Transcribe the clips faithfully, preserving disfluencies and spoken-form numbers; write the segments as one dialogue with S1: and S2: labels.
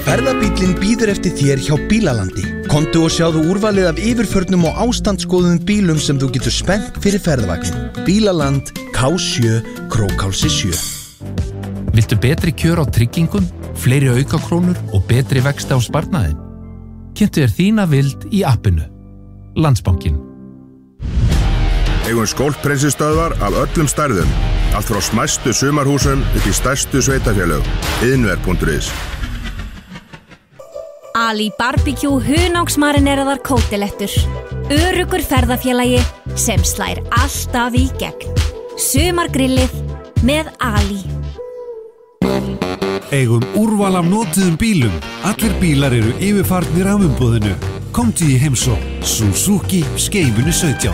S1: Ferðabíllinn bíður eftir þér hjá Bílalandi. Komdu og sjáðu úrvalið af yfirförnum og ástandsgóðum bílum sem þú getur spennt fyrir ferðavagnin. Bílaland, K sjö, Krókhálsi sjö.
S2: Viltu betri kjör á tryggingum, fleiri aukakrónur og betri vexti á sparnaðinn? Kynntu þér þína vild í appinu. Landsbankinn.
S3: Eigum skólpreinsistöðvar af öllum stærðum. Allt frá smæstu sumarhúsum upp í stærstu sveitafélög. iðnver punktur is.
S4: Ali Barbecue hunáksmarineraðar kótilettur. Öruggur ferðafélagi sem slær alltaf í gegn. Sumargrillið með Ali.
S5: Eigum úrval af notuðum bílum. Allir bílar eru yfirfarnir af umboðinu. Komdu í heimsókn. Suzuki Skeifunni sautján.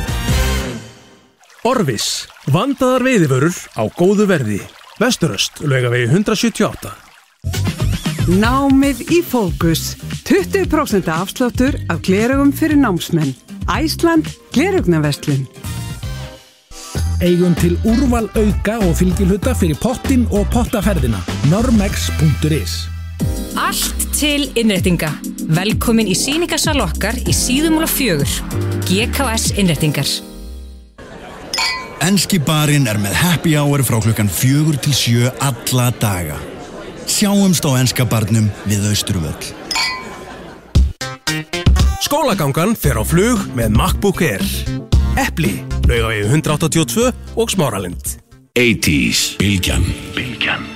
S6: Orvis, vandaðar veiðivörur á góðu verði. Vesturöst, Laugavegi hundrað sjötíu og átta.
S7: Námið í fókus. tuttugu prósent afsláttur af gleraugum fyrir námsmenn. Æsland gleraugnarverslun.
S8: Eigum til úrval auka og fylgihluta fyrir pottinn og pottaferðina. normex punktur is.
S9: Allt til innréttinga. Velkomin í sýningarsal okkar í Síðumúla fjögur. G K S Innréttingar.
S10: Enski barinn er með happy hour frá klukkan fjögur til sjö alla daga. Sjáumst á enska barnum við Austurvöll.
S6: Skólagangan fer á flug með MacBook Air. Epli, Laugavegi hundrað áttatíu og tvö og Smáralind.
S11: áttatíu, Bylgjan. Bylgjan.